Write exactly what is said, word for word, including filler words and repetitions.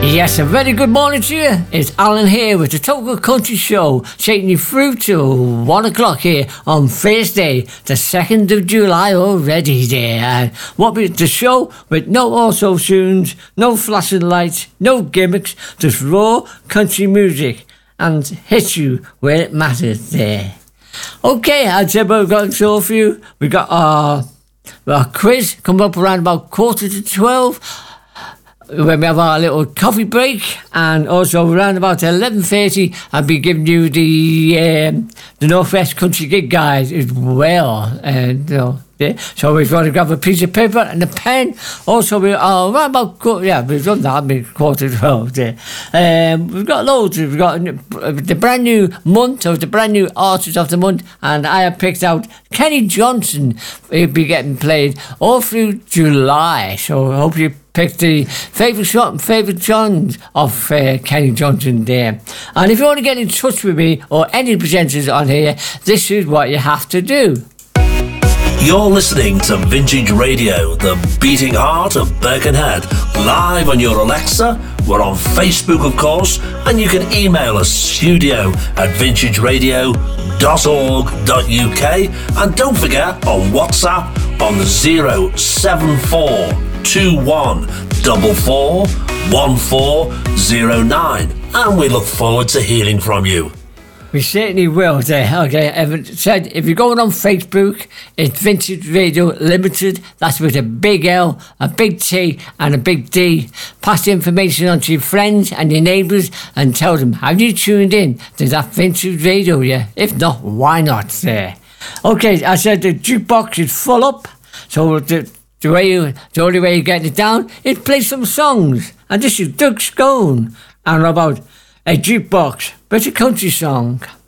Yes, a very good morning to you. It's Alan here with the Total Country Show, taking you through to one o'clock here on Thursday, the second of July already there. And what we the show with no auto tunes, no flashing lights, no gimmicks, just raw country music and hit you where it matters there. Okay, I'd say we've got a show for you. We got our, our quiz coming up around about quarter to twelve. When we have our little coffee break, and also around about eleven thirty I'll be giving you the um, the Northwest Country Gig Guide as well. And you know, yeah. So we've got to grab a piece of paper and a pen. Also, we are around about yeah, we've done that. I mean, quarter to twelve there. Um, we've got loads. We've got the brand new month, or the brand new artist of the month, and I have picked out Kenny Johnson. He'll be getting played all through July. So I hope you pick the favourite shot and favourite songs of uh, Kenny Johnson there. And if you want to get in touch with me or any presenters on here, this is what you have to do. You're listening to Vintage Radio, the beating heart of Birkenhead, live on your Alexa. We're on Facebook, of course, and you can email us studio at vintage radio dot org dot U K. And don't forget, on WhatsApp on the zero seven four two one four four one four zero nine. And we look forward to hearing from you. We certainly will there. Okay, Evan said if you're going on Facebook, it's Vintage Radio Limited. That's with a big L, a big T and a big D. Pass the information on to your friends and your neighbours and tell them, have you tuned in to that Vintage Radio? Yeah. If not, why not there? Okay, I said the jukebox is full up. So the, the, way you, the only way you get it down is play some songs. And this is Doug Scone and about a jukebox, but a country song.